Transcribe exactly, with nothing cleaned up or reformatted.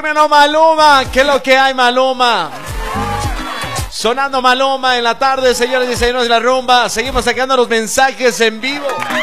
Dímelo, Maluma. ¿Qué es lo que hay, Maluma? Sonando Maluma en la tarde, señores y señores de la rumba. Seguimos sacando los mensajes en vivo.